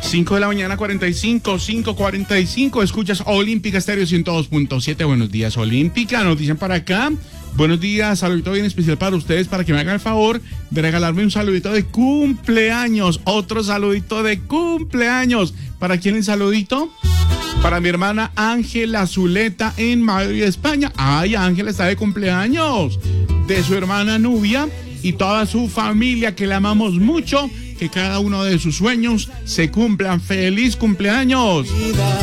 5 de la mañana, 5:45, escuchas Olímpica Estéreo 102.7. Buenos días, Olímpica, nos dicen para acá. Buenos días, saludito bien especial para ustedes, para que me hagan el favor de regalarme un saludito de cumpleaños, otro saludito de cumpleaños. ¿Para quién el saludito? Para mi hermana Ángela Zuleta en Madrid, España. Ay, Ángela está de cumpleaños. De su hermana Nubia y toda su familia, que la amamos mucho. Que cada uno de sus sueños se cumplan. ¡Feliz cumpleaños!